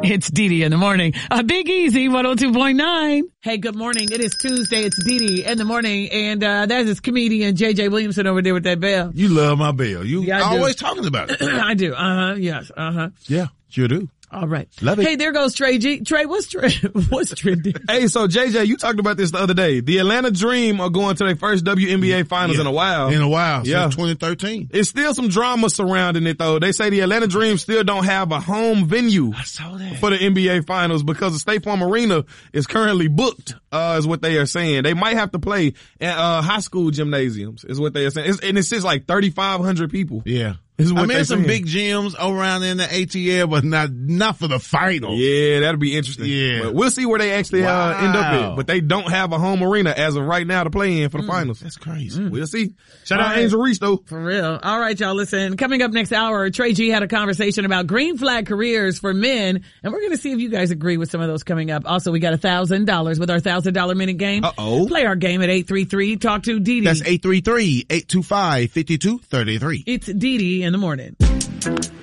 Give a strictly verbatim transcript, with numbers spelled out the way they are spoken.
It's Dee Dee in the morning. A Big Easy one oh two point nine. Hey, good morning. It is Tuesday. It's Dee Dee in the morning. And, uh, that is comedian J J Williamson over there with that bell. You love my bell. You Yeah, I do. always talking about it. I do. Uh-huh. Yes. Uh-huh. Yeah, sure do. All right. Love it. Hey, there goes Trey G. Trey, what's Trey? What's trending? Hey, so J J, you talked about this the other day. The Atlanta Dream are going to their first W N B A finals Yeah. in a while. In a while, Yeah. since twenty thirteen. It's still some drama surrounding it though. They say the Atlanta Dream still don't have a home venue I saw that. for the N B A finals because the State Farm Arena is currently booked, uh, is what they are saying. They might have to play at, uh, high school gymnasiums is what they are saying. It's, and it's just like thirty-five hundred people. Yeah. Is what I mean, they there's some saying. big gyms around in the A T L, but not, not for the finals. Yeah, that'll be interesting. Yeah. But we'll see where they actually Wow. uh, end up at. But they don't have a home arena as of right now to play in for the finals. That's crazy. Mm. We'll see. Shout All out right. Angel Reese though. For real. All right, y'all, listen. Coming up next hour, Trey G had a conversation about green flag careers for men, and we're going to see if you guys agree with some of those coming up. Also, we got a thousand dollars with our thousand dollar minute game. Uh-oh. Play our game at eight three three. Talk to Dee Dee. That's eight three three, eight two five, five two three three. It's Dee Dee in the morning.